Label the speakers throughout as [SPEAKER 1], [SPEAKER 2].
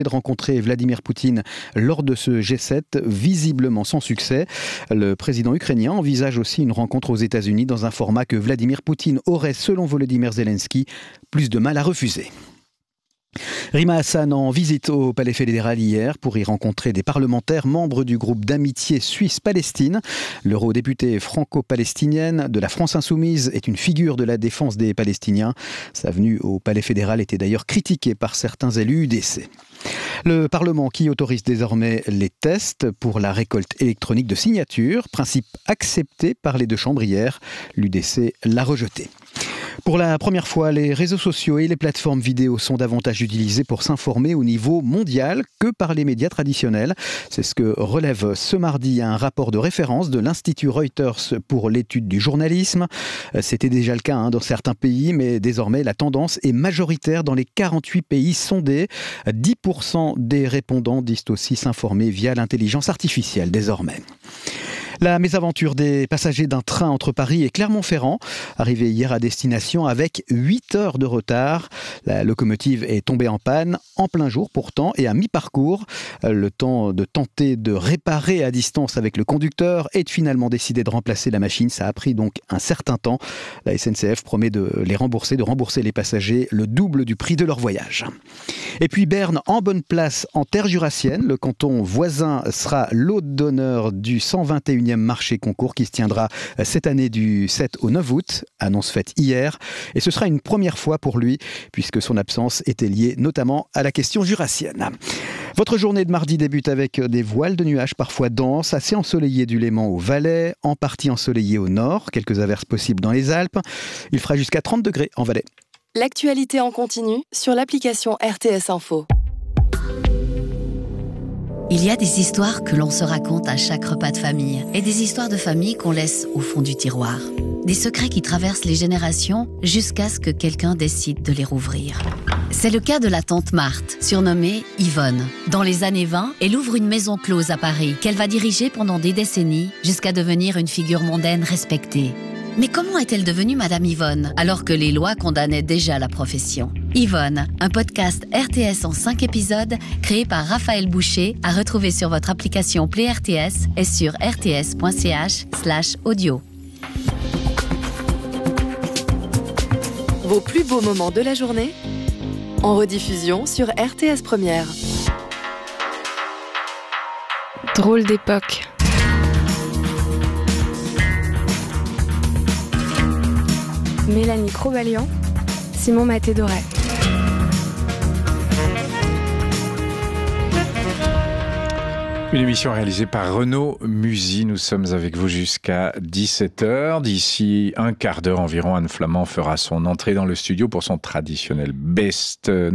[SPEAKER 1] de rencontrer Vladimir Poutine lors de ce G7, visiblement sans succès. Le président ukrainien envisage aussi une rencontre aux États-Unis dans un format que Vladimir Poutine aurait, selon Volodymyr Zelensky, plus de mal à refuser. Rima Hassan en visite au Palais fédéral hier pour y rencontrer des parlementaires membres du groupe d'amitié Suisse-Palestine. L'eurodéputée franco-palestinienne de la France Insoumise est une figure de la défense des Palestiniens. Sa venue au Palais fédéral était d'ailleurs critiquée par certains élus UDC. Le Parlement qui autorise désormais les tests pour la récolte électronique de signatures, principe accepté par les deux chambres hier. L'UDC l'a rejeté. Pour la première fois, les réseaux sociaux et les plateformes vidéo sont davantage utilisés pour s'informer au niveau mondial que par les médias traditionnels. C'est ce que relève ce mardi un rapport de référence de l'Institut Reuters pour l'étude du journalisme. C'était déjà le cas dans certains pays, mais désormais la tendance est majoritaire dans les 48 pays sondés. 10% des répondants disent aussi s'informer via l'intelligence artificielle désormais. La mésaventure des passagers d'un train entre Paris et Clermont-Ferrand, arrivé hier à destination avec 8 heures de retard. La locomotive est tombée en panne en plein jour pourtant et à mi-parcours. Le temps de tenter de réparer à distance avec le conducteur et de finalement décider de remplacer la machine. Ça a pris donc un certain temps. La SNCF promet de rembourser les passagers le double du prix de leur voyage. Et puis Berne en bonne place en terre jurassienne. Le canton voisin sera l'hôte d'honneur du 121e marché concours qui se tiendra cette année du 7 au 9 août, annonce faite hier. Et ce sera une première fois pour lui, puisque son absence était liée notamment à la question jurassienne. Votre journée de mardi débute avec des voiles de nuages parfois denses, assez ensoleillées du Léman au Valais, en partie ensoleillées au nord, quelques averses possibles dans les Alpes. Il fera jusqu'à 30 degrés en Valais.
[SPEAKER 2] L'actualité en continu sur l'application RTS Info.
[SPEAKER 3] Il y a des histoires que l'on se raconte à chaque repas de famille et des histoires de famille qu'on laisse au fond du tiroir. Des secrets qui traversent les générations jusqu'à ce que quelqu'un décide de les rouvrir. C'est le cas de la tante Marthe, surnommée Yvonne. Dans les années 20, elle ouvre une maison close à Paris qu'elle va diriger pendant des décennies jusqu'à devenir une figure mondaine respectée. Mais comment est-elle devenue Madame Yvonne, alors que les lois condamnaient déjà la profession ? Yvonne, un podcast RTS en 5 épisodes, créé par Raphaël Boucher, à retrouver sur votre application Play RTS et sur rts.ch/audio.
[SPEAKER 2] Vos plus beaux moments de la journée, en rediffusion sur RTS Première.
[SPEAKER 4] Drôle d'époque. Mélanie Crobalian, Simon Maté-Doré.
[SPEAKER 5] Une émission réalisée par Renaud Musy. Nous sommes avec vous jusqu'à 17h. D'ici un quart d'heure environ, Anne Flamand fera son entrée dans le studio pour son traditionnel blind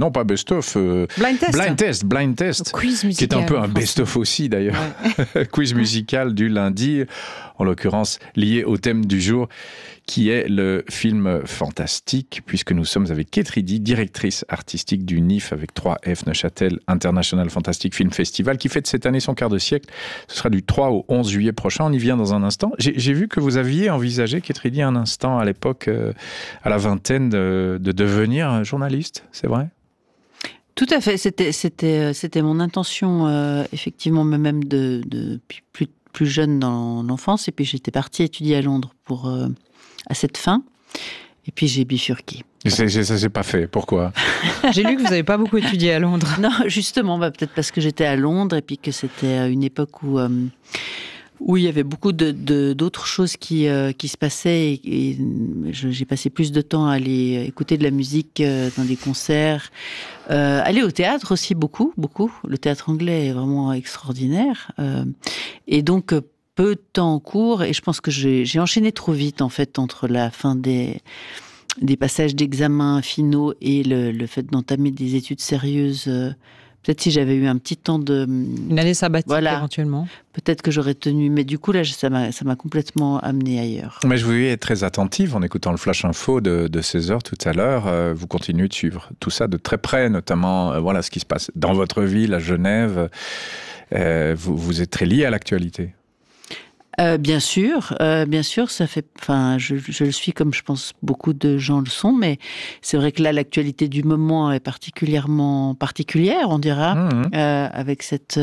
[SPEAKER 5] test,
[SPEAKER 6] quiz musical,
[SPEAKER 5] qui est un peu un best-of aussi d'ailleurs. Ouais. Quiz musical du lundi, en l'occurrence lié au thème du jour, qui est le film fantastique, puisque nous sommes avec Kate Riddy, directrice artistique du NIF avec 3F Neuchâtel International Fantastic Film Festival, qui fête cette année son quart de siècle. Ce sera du 3 au 11 juillet prochain. On y vient dans un instant. J'ai vu que vous aviez envisagé, Kate Riddy, un instant à l'époque, à la vingtaine, de devenir journaliste, c'est vrai ?
[SPEAKER 6] Tout à fait. C'était mon intention, effectivement, même depuis plus jeune dans l'enfance. Et puis j'étais partie étudier à Londres à cette fin. Et puis j'ai bifurqué.
[SPEAKER 5] Et ça s'est pas fait. Pourquoi ?
[SPEAKER 7] J'ai lu que vous n'avez pas beaucoup étudié à Londres.
[SPEAKER 6] Non, justement, peut-être parce que j'étais à Londres et puis que c'était une époque où il y avait beaucoup d'autres choses qui se passaient et j'ai passé plus de temps à aller écouter de la musique dans des concerts, aller au théâtre aussi beaucoup. Le théâtre anglais est vraiment extraordinaire. Et donc, peu de temps en cours, et je pense que j'ai enchaîné trop vite, en fait, entre la fin des passages d'examens finaux et le fait d'entamer des études sérieuses. Peut-être si j'avais eu un petit temps
[SPEAKER 7] une année sabbatique, éventuellement.
[SPEAKER 6] Peut-être que j'aurais tenu, mais du coup, là, ça m'a complètement amené ailleurs.
[SPEAKER 5] Mais je voulais être très attentive en écoutant le Flash Info de 16h tout à l'heure. Vous continuez de suivre tout ça de très près, notamment ce qui se passe dans votre ville, à Genève. Vous êtes très lié à l'actualité.
[SPEAKER 6] Bien sûr, ça fait. Enfin, je le suis comme je pense beaucoup de gens le sont, mais c'est vrai que là, l'actualité du moment est particulièrement particulière, on dira, avec cette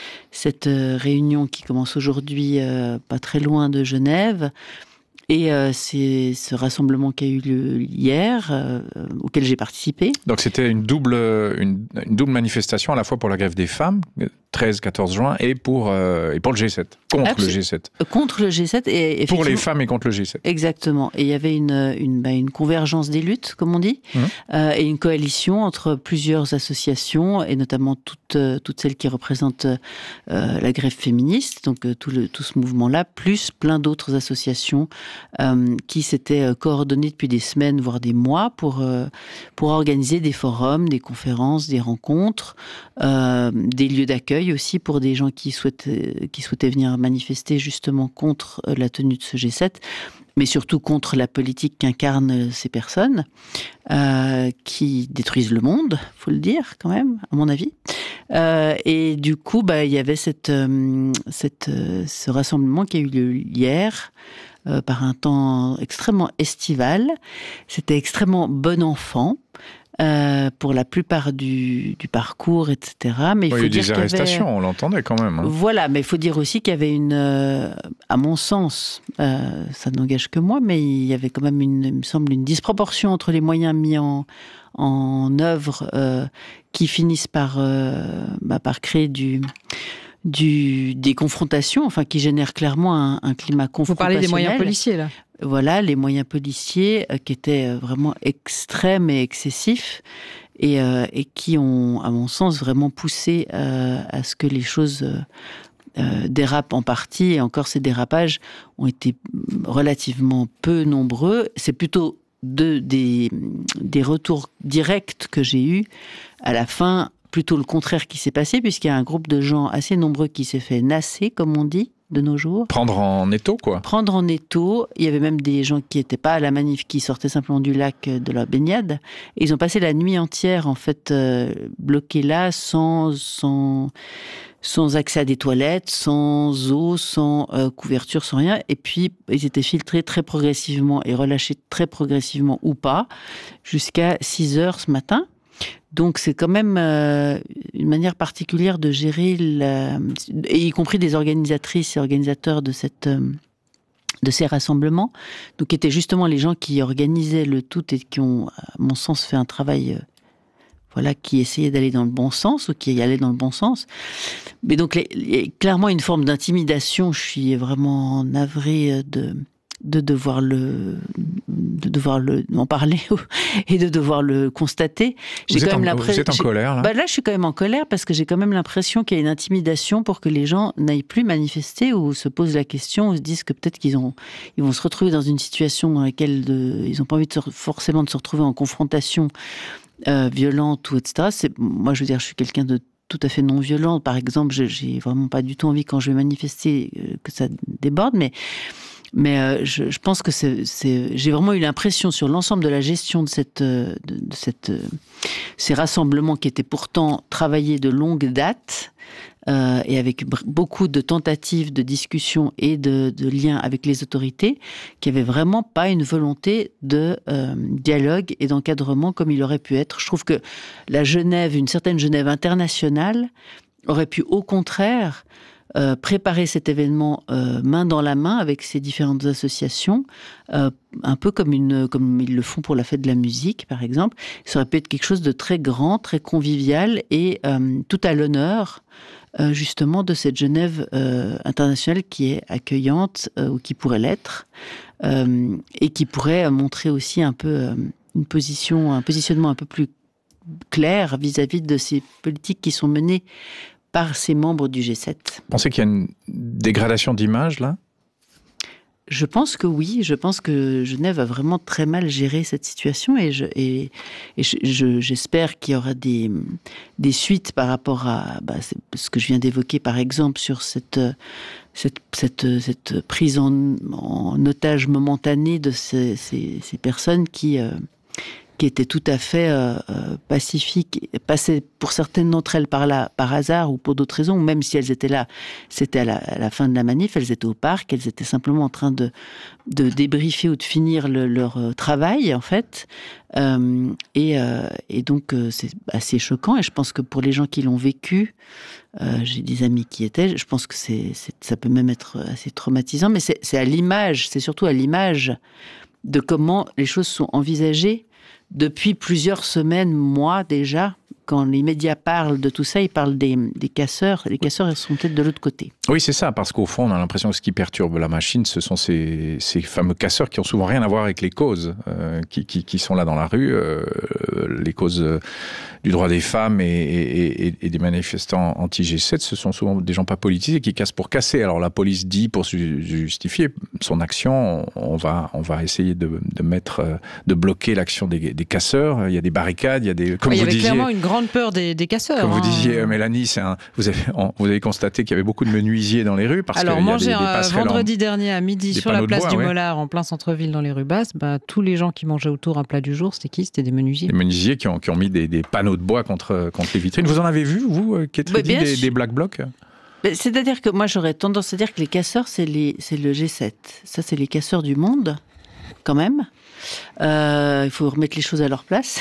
[SPEAKER 6] réunion qui commence aujourd'hui, pas très loin de Genève. Et c'est ce rassemblement qui a eu lieu hier, auquel j'ai participé.
[SPEAKER 5] Donc c'était une double manifestation, à la fois pour la grève des femmes, 13-14 juin, et pour le G7, contre le G7.
[SPEAKER 6] Contre le G7. Et
[SPEAKER 5] pour les femmes et contre le G7.
[SPEAKER 6] Exactement. Et il y avait une convergence des luttes, comme on dit, et une coalition entre plusieurs associations, et notamment toutes celles qui représentent la grève féministe, donc tout ce mouvement-là, plus plein d'autres associations qui s'étaient coordonnées depuis des semaines, voire des mois, pour organiser des forums, des conférences, des rencontres, des lieux d'accueil aussi pour des gens qui souhaitaient venir manifester justement contre la tenue de ce G7, mais surtout contre la politique qu'incarnent ces personnes qui détruisent le monde, faut le dire quand même, à mon avis. Et du coup, il y avait ce rassemblement qui a eu lieu hier, par un temps extrêmement estival. C'était extrêmement bon enfant. Pour la plupart du parcours, etc. Mais il y a eu des
[SPEAKER 5] arrestations, on l'entendait quand même.
[SPEAKER 6] Voilà, mais il faut dire aussi qu'il y avait à mon sens, ça n'engage que moi, mais il y avait quand même il me semble, une disproportion entre les moyens mis en œuvre qui finissent par créer des confrontations, enfin qui génèrent clairement un climat confrontationnel.
[SPEAKER 7] Vous parlez des moyens policiers, là.
[SPEAKER 6] Voilà, les moyens policiers qui étaient vraiment extrêmes et excessifs et qui ont, à mon sens, vraiment poussé à ce que les choses dérapent en partie. Et encore, ces dérapages ont été relativement peu nombreux. C'est plutôt des retours directs que j'ai eus à la fin, plutôt le contraire qui s'est passé, puisqu'il y a un groupe de gens assez nombreux qui s'est fait nasser, comme on dit, de nos jours.
[SPEAKER 5] Prendre en étau, quoi.
[SPEAKER 6] Prendre en étau. Il y avait même des gens qui n'étaient pas à la manif, qui sortaient simplement du lac de leur baignade. Et ils ont passé la nuit entière, en fait, bloqués là, sans accès à des toilettes, sans eau, sans couverture, sans rien. Et puis, ils étaient filtrés très progressivement et relâchés très progressivement ou pas, jusqu'à 6 heures ce matin. Donc c'est quand même une manière particulière de gérer, et y compris des organisatrices et organisateurs de ces rassemblements, donc qui étaient justement les gens qui organisaient le tout et qui ont, à mon sens, fait un travail qui essayait d'aller dans le bon sens ou qui y allait dans le bon sens. Mais donc il y a clairement une forme d'intimidation. Je suis vraiment navrée de devoir en parler et de devoir le constater.
[SPEAKER 5] Vous êtes en colère, là ?
[SPEAKER 6] Là, je suis quand même en colère parce que j'ai quand même l'impression qu'il y a une intimidation pour que les gens n'aillent plus manifester ou se posent la question ou se disent que peut-être ils vont se retrouver dans une situation dans laquelle ils n'ont pas envie forcément de se retrouver en confrontation violente ou etc. Moi, je veux dire, je suis quelqu'un de tout à fait non violent. Par exemple, j'ai vraiment pas du tout envie quand je vais manifester que ça déborde, mais je pense que j'ai vraiment eu l'impression sur l'ensemble de la gestion de ces rassemblements qui étaient pourtant travaillés de longue date et avec beaucoup de tentatives de discussion et de liens avec les autorités, qu'il n'y avait vraiment pas une volonté de dialogue et d'encadrement comme il aurait pu être. Je trouve que une certaine Genève internationale aurait pu au contraire préparer cet événement main dans la main avec ces différentes associations, un peu comme ils le font pour la fête de la musique, par exemple. Ça aurait pu être quelque chose de très grand, très convivial et tout à l'honneur, justement, de cette Genève internationale qui est accueillante, ou qui pourrait l'être, et qui pourrait montrer aussi un peu un positionnement un peu plus clair vis-à-vis de ces politiques qui sont menées par ces membres du G7.
[SPEAKER 5] Vous pensez qu'il y a une dégradation d'image, là ?
[SPEAKER 6] Je pense que oui. Je pense que Genève a vraiment très mal géré cette situation et j'espère qu'il y aura des suites par rapport à ce que je viens d'évoquer, par exemple, sur cette prise en otage momentanée de ces personnes qui qui était tout à fait pacifique, passait pour certaines d'entre elles par là, par hasard ou pour d'autres raisons, ou même si elles étaient là, c'était à la fin de la manif, elles étaient au parc, elles étaient simplement en train de débriefer ou de finir leur travail, en fait. Et donc, c'est assez choquant, et je pense que pour les gens qui l'ont vécu, j'ai des amis qui étaient, je pense que ça peut même être assez traumatisant, mais c'est à l'image, c'est surtout à l'image de comment les choses sont envisagées depuis plusieurs semaines, mois déjà. Quand les médias parlent de tout ça, ils parlent des casseurs. Les casseurs, ils sont peut-être de l'autre côté.
[SPEAKER 5] Oui, c'est ça, parce qu'au fond, on a l'impression que ce qui perturbe la machine, ce sont ces fameux casseurs qui ont souvent rien à voir avec les causes qui sont là dans la rue, les causes du droit des femmes et des manifestants anti-G7, ce sont souvent des gens pas politisés qui cassent pour casser. Alors la police dit, pour justifier son action, on va essayer de bloquer l'action des casseurs. Il y a des barricades, il y a des...
[SPEAKER 7] Comme il y avait clairement une grande peur des casseurs.
[SPEAKER 5] Comme vous disiez, Mélanie, vous avez constaté qu'il y avait beaucoup de menuisiers dans les rues.
[SPEAKER 7] Alors moi, j'ai vendredi dernier à midi sur la place du Mollard, en plein centre-ville dans les rues basses, tous les gens qui mangeaient autour un plat du jour, c'était qui? C'était des menuisiers.
[SPEAKER 5] Des menuisiers qui ont mis des panneaux de bois contre les vitrines. Vous en avez vu, vous, Kettridi, des Black Blocs?
[SPEAKER 6] C'est-à-dire que moi, j'aurais tendance à dire que les casseurs, c'est le G7. Ça, c'est les casseurs du monde, quand même. Il faut remettre les choses à leur place.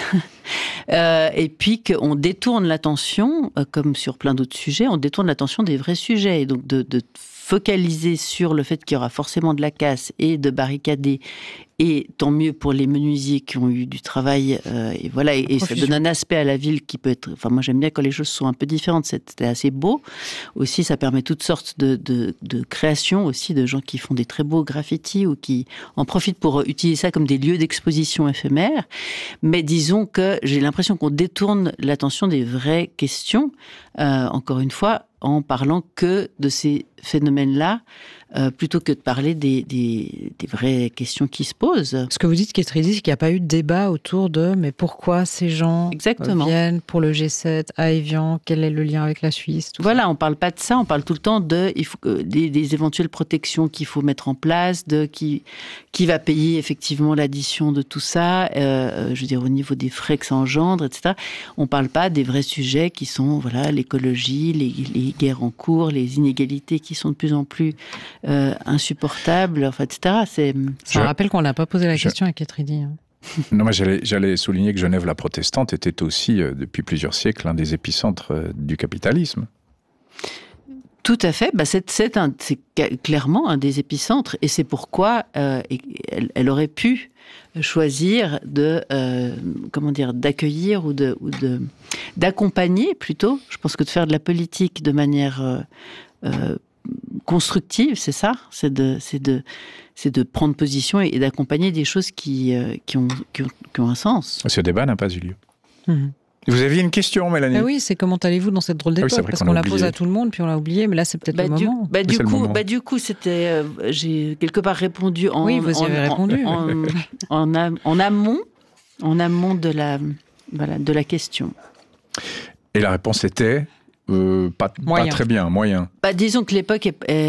[SPEAKER 6] Et puis qu'on détourne l'attention, comme sur plein d'autres sujets, on détourne l'attention des vrais sujets. Et donc de focaliser sur le fait qu'il y aura forcément de la casse et de barricader. Et tant mieux pour les menuisiers qui ont eu du travail. Et voilà, et ça donne un aspect à la ville qui peut être... Enfin, moi, j'aime bien quand les choses sont un peu différentes. C'était assez beau. Aussi, ça permet toutes sortes de créations aussi, de gens qui font des très beaux graffitis ou qui en profitent pour utiliser ça comme des lieux d'exposition éphémères. Mais disons que j'ai l'impression qu'on détourne l'attention des vraies questions, encore une fois, en parlant que de ces phénomènes-là, plutôt que de parler des vraies questions qui se posent.
[SPEAKER 7] Ce que vous dites, Kettridi, c'est qu'il n'y a pas eu de débat autour de mais pourquoi ces gens viennent pour le G7 à Évian, quel est le lien avec la Suisse, tout
[SPEAKER 6] voilà, ça. On ne parle pas de ça, on parle tout le temps des éventuelles protections qu'il faut mettre en place, de qui va payer effectivement l'addition de tout ça, je veux dire au niveau des frais que ça engendre, etc. On ne parle pas des vrais sujets qui sont l'écologie, les guerres en cours, les inégalités qui sont de plus en plus insupportable, enfin, etc.
[SPEAKER 7] Je rappelle qu'on n'a pas posé la question à Kettridi.
[SPEAKER 5] Non, moi j'allais souligner que Genève la protestante était aussi, depuis plusieurs siècles, un des épicentres du capitalisme.
[SPEAKER 6] Tout à fait. C'est clairement un des épicentres, et c'est pourquoi elle aurait pu choisir d'accueillir ou d'accompagner plutôt. Je pense que de faire de la politique de manière constructive, c'est ça, c'est de prendre position et d'accompagner des choses qui ont un sens.
[SPEAKER 5] Ce débat n'a pas eu lieu. Mmh. Vous aviez une question, Mélanie?
[SPEAKER 7] Oui, c'est comment allez-vous dans cette drôle d'époque? Parce qu'on la pose à tout le monde, puis on l'a oublié, mais là c'est peut-être le moment.
[SPEAKER 6] Du coup, c'était, j'ai quelque part répondu
[SPEAKER 7] oui, vous y avez répondu.
[SPEAKER 6] En amont de la question.
[SPEAKER 5] Et la réponse était pas très bien, moyen.
[SPEAKER 6] Disons que l'époque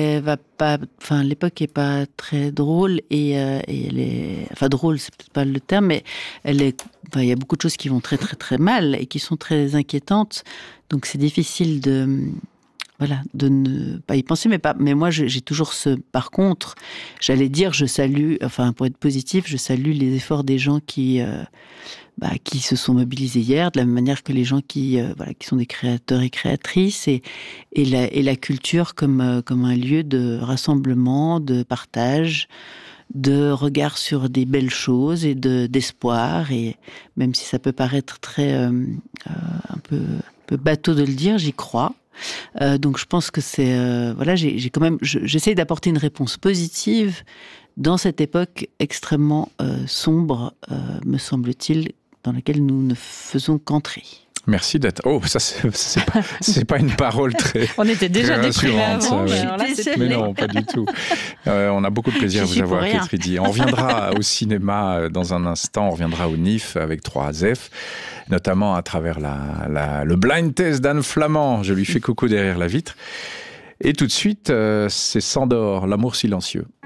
[SPEAKER 6] est pas très drôle et elle est, enfin drôle, c'est peut-être pas le terme, mais il y a beaucoup de choses qui vont très très très mal et qui sont très inquiétantes. Donc c'est difficile de ne pas y penser, mais moi j'ai toujours par contre, j'allais dire, je salue, enfin pour être positif, je salue les efforts des gens qui se sont mobilisés hier, de la même manière que les gens qui sont des créateurs et créatrices, et la culture comme un lieu de rassemblement, de partage, de regard sur des belles choses et d'espoir, et même si ça peut paraître très un peu bateau de le dire, j'y crois. Donc je pense que c'est j'essaie d'apporter une réponse positive dans cette époque extrêmement sombre, me semble-t-il, dans laquelle nous ne faisons qu'entrer.
[SPEAKER 5] Merci d'être... Oh, ça, c'est pas une parole très...
[SPEAKER 7] On était déjà déprimés avant,
[SPEAKER 5] mais non, pas du tout. On a beaucoup de plaisir à vous avoir, Kettridi. On reviendra au cinéma dans un instant, on reviendra au NIF avec 3F, notamment à travers le blind test d'Anne Flamand. Je lui fais coucou derrière la vitre. Et tout de suite, c'est Sandor, l'amour silencieux.